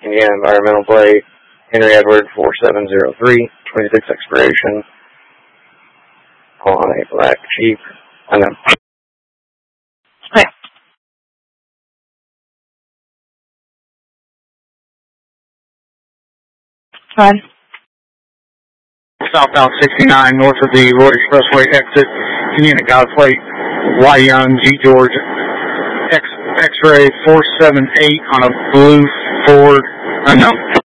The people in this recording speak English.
Indiana Environmental Plate, Henry Edward 4703, 26 expiration. On a black Jeep. I know. Okay. Fine. Southbound 69, north of the Road Expressway exit, Indiana Godfrey, Y. Young, G. George, X-ray 478 on a blue Ford unknown.